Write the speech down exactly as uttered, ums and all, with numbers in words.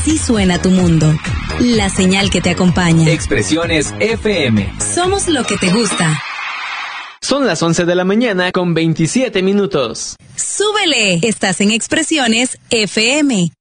Así suena tu mundo. La señal que te acompaña. Expresiones F M. Somos lo que te gusta. Son las once de la mañana con veintisiete minutos. ¡Súbele! Estás en Expresiones F M.